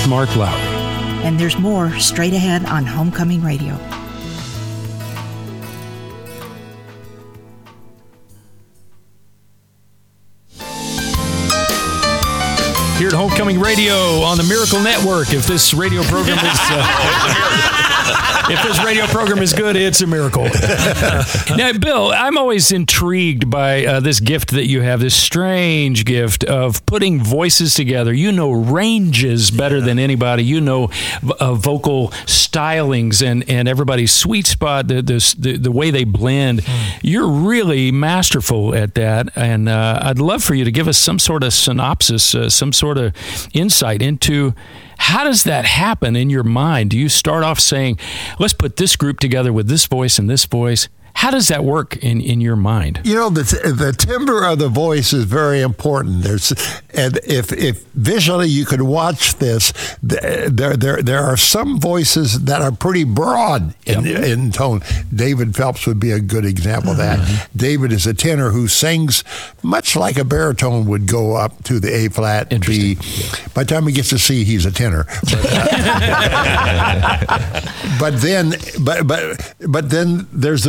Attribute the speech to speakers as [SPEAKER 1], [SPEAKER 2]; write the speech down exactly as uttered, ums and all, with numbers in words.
[SPEAKER 1] Mark Lowry.
[SPEAKER 2] And there's more straight ahead on Homecoming Radio.
[SPEAKER 1] Here at Homecoming Radio on the Miracle Network. If this radio program is uh, if this radio program is good, it's a miracle. Now, Bill, I'm always intrigued by uh, this gift that you have, this strange gift of putting voices together. You know ranges better yeah. than anybody. You know uh, vocal stylings and, and everybody's sweet spot, the, the, the, the way they blend. Mm. You're really masterful at that, and uh, I'd love for you to give us some sort of synopsis, uh, some sort of insight into how does that happen in your mind? Do you start off saying, let's put this group together with this voice and this voice? How does that work in, in your mind?
[SPEAKER 3] You know, the the timbre of the voice is very important. There's, and if if visually you could watch this, there there there are some voices that are pretty broad in, yep. in tone. David Phelps would be a good example of that. Mm-hmm. David is a tenor who sings much like a baritone would go up to the A flat, B. Yeah. By the time he gets to C, he's a tenor. But, uh, but then, but but but then there's the